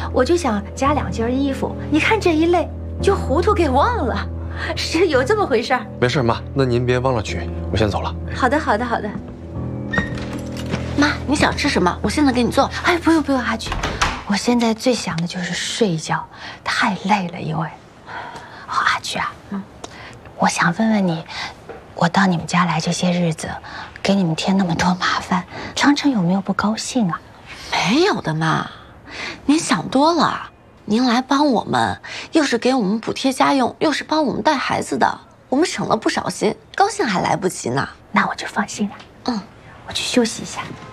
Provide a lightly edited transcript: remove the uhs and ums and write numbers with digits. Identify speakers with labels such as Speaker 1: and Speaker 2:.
Speaker 1: 我就想加2件衣服，你看这一累就糊涂给忘了，是有这么回事儿。
Speaker 2: 没事，妈，那您别忘了取，我先走了。
Speaker 1: 好的，好的，好的。
Speaker 3: 妈，你想吃什么？我现在给你做。
Speaker 1: 哎，不用不用，阿菊，我现在最想的就是睡觉，太累了，因为。阿菊啊，我想问问你，我到你们家来这些日子，给你们添那么多麻烦，程程有没有不高兴啊？
Speaker 3: 没有的妈，您想多了。您来帮我们，又是给我们补贴家用，又是帮我们带孩子的，我们省了不少心，高兴还来不及呢。
Speaker 1: 那我就放心了。我去休息一下。